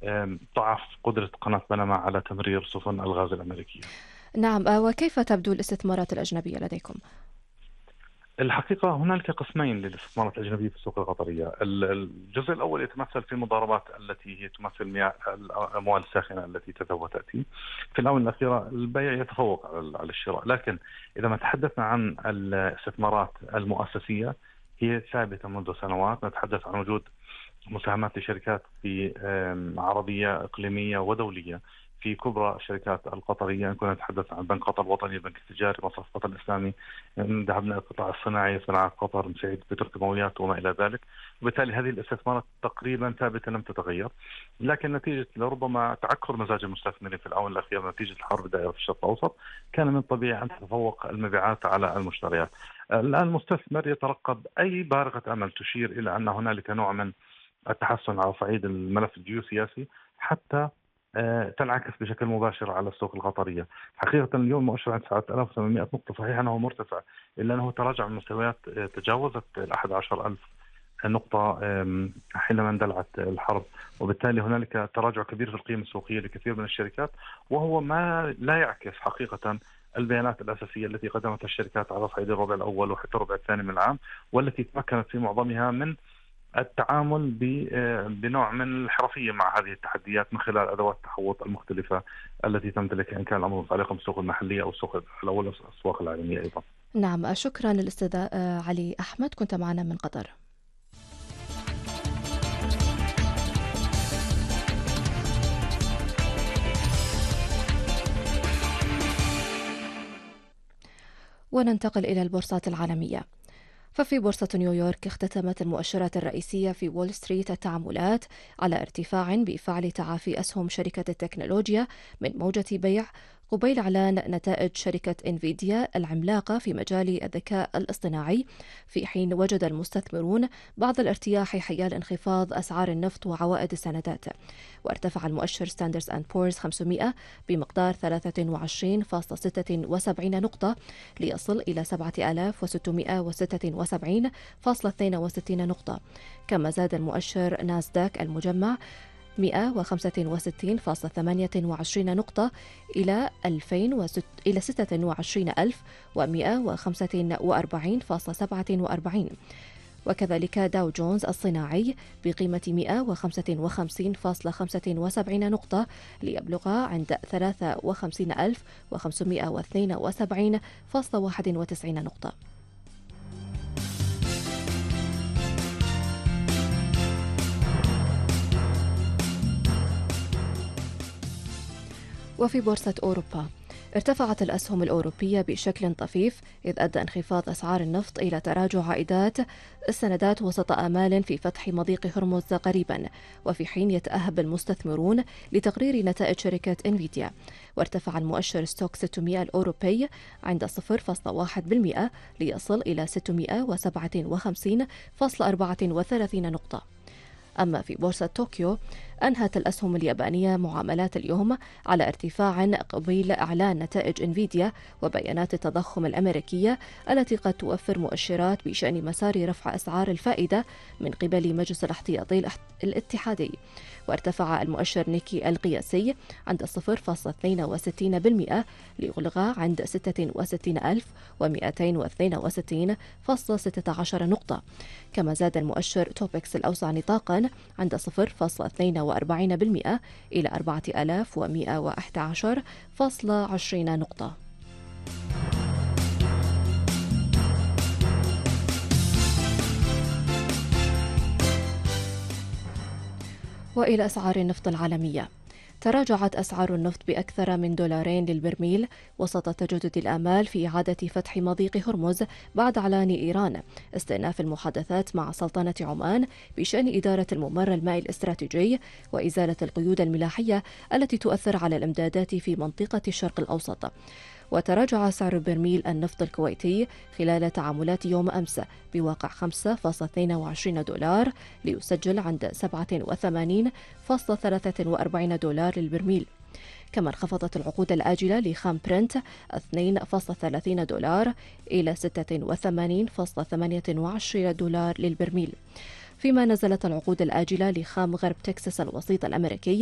ضعف قدرة قناة بنما على تمرير سفن الغاز الأمريكية. نعم، وكيف تبدو الاستثمارات الأجنبية لديكم؟ الحقيقة هنالك قسمين للاستثمارات الأجنبية في السوق القطرية. الجزء الأول يتمثل في المضاربات التي هي تمثل مياه الأموال الساخنة التي تذهب وتأتي. في الآونة الأخيرة البيع يتفوق على الشراء، لكن إذا ما تحدثنا عن الاستثمارات المؤسسية هي ثابتة منذ سنوات. نتحدث عن وجود مساهمات لشركات في عربية إقليمية ودولية في كبرى الشركات القطرية. إن كنا نتحدث عن بنك قطر الوطني، البنك التجاري، مصرف قطر الإسلامي، ذهبنا القطاع الصناعي، صناعة قطر، مساعدة بتركماويات وما إلى ذلك. وبالتالي هذه الاستثمارات تقريبا ثابتة لم تتغير، لكن نتيجة لربما تعكر مزاج المستثمرين في الآونة الأخيرة نتيجة الحرب الدائرة في الشرق الأوسط، كان من الطبيعي أن تتفوق المبيعات على المشتريات. الآن المستثمر يترقب أي بارقة أمل تشير إلى أن هنالك نوع من التحسن على صعيد الملف الجيوسياسي حتى تنعكس بشكل مباشر على السوق القطرية. حقيقة اليوم مؤشر عند 7800 نقطة، صحيح أنه مرتفع إلا أنه تراجع من مستويات تجاوزت 11,000 نقطة حينما اندلعت الحرب، وبالتالي هنالك تراجع كبير في القيمة السوقية لكثير من الشركات، وهو ما لا يعكس حقيقة البيانات الأساسية التي قدمتها الشركات على صعيد الربع الأول وحتى الربع الثاني من العام، والتي تمكنت في معظمها من التعامل بنوع من الحرفية مع هذه التحديات من خلال أدوات التحوط المختلفة التي تمتلكها، إن كان الأمر متعلقا بالسوق المحلية أو السوق الأول أو الأسواق العالمية أيضا. نعم، شكرا للأستاذ علي أحمد، كنت معنا من قطر. وننتقل إلى البورصات العالمية. ففي بورصة نيويورك اختتمت المؤشرات الرئيسية في وول ستريت التعاملات على ارتفاع بفعل تعافي أسهم شركة التكنولوجيا من موجة بيع قبيل إعلان نتائج شركة إنفيديا العملاقة في مجال الذكاء الاصطناعي، في حين وجد المستثمرون بعض الارتياح حيال انخفاض أسعار النفط وعوائد السندات. وارتفع المؤشر ستاندرز أند بورز 500 بمقدار 23.76 نقطة ليصل إلى 7676.62 نقطة. كما زاد المؤشر ناسداك المجمع 165.28 نقطة إلى 26,145.47. وكذلك داو جونز الصناعي بقيمة 155.75 نقطة ليبلغ عند 53,572.91 نقطة. وفي بورصة أوروبا ارتفعت الأسهم الأوروبية بشكل طفيف، إذ أدى انخفاض أسعار النفط إلى تراجع عائدات السندات وسط آمال في فتح مضيق هرمز قريبا، وفي حين يتأهب المستثمرون لتقرير نتائج شركة إنفيديا. وارتفع المؤشر ستوك 600 الأوروبي عند 0.1% ليصل إلى 657.34 نقطة. أما في بورصة طوكيو أنهت الأسهم اليابانية معاملات اليوم على ارتفاع قبيل إعلان نتائج إنفيديا وبيانات التضخم الأمريكية التي قد توفر مؤشرات بشأن مسار رفع أسعار الفائدة من قبل مجلس الاحتياطي الاتحادي. وارتفع المؤشر نيكي القياسي عند 0.62% ليغلق عند 66,262.16 نقطة. كما زاد المؤشر توبكس الأوسع نطاقا عند 0.42% إلى 4,111.20 نقطة. وإلى أسعار النفط العالمية. تراجعت أسعار النفط بأكثر من $2 للبرميل وسط تجدد الآمال في إعادة فتح مضيق هرمز بعد إعلان إيران استئناف المحادثات مع سلطنة عمان بشأن إدارة الممر المائي الاستراتيجي وإزالة القيود الملاحية التي تؤثر على الإمدادات في منطقة الشرق الأوسط. وتراجع سعر برميل النفط الكويتي خلال تعاملات يوم أمس بواقع $5.22 ليسجل عند $87.43 للبرميل. كما انخفضت العقود الآجلة لخام برنت $2.30 إلى $86.28 للبرميل، فيما نزلت العقود الآجلة لخام غرب تكساس الوسيط الأمريكي